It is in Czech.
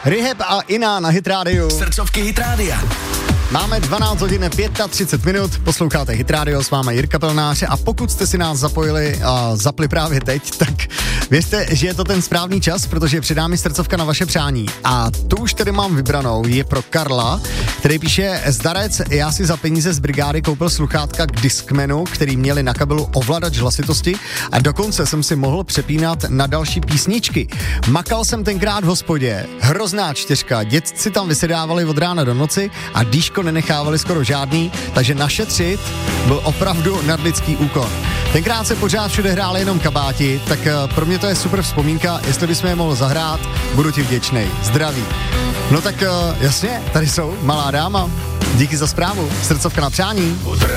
Rehab a Ina na Hit Radio. Srdcovky Hit Rádia. Máme 12 hodin 35 minut, posloucháte Hit Radio, s vámi Jirka Pelnář a pokud jste si nás zapli právě teď, tak věřte, že je to ten správný čas, protože před námi srdcovka na vaše přání. A tu už tedy mám vybranou, je pro Karla, který píše: Zdarec, já si za peníze z brigády koupil sluchátka k Discmanu, který měli na kabelu ovladač hlasitosti a dokonce jsem si mohl přepínat na další písničky. Makal jsem tenkrát v hospodě, hrozná čtyřka, dětci tam vysedávali od rána do noci a dýško nenechávali skoro žádný, takže našetřit byl opravdu nadlidský úkon. Tenkrát se pořád všude hráli jenom kabáti, tak pro mě to je super vzpomínka, jestli bys je mohl zahrát, budu ti vděčnej. Zdraví. No tak jasně, tady jsou, malá dáma. Díky za zprávu, srdcovka na přání.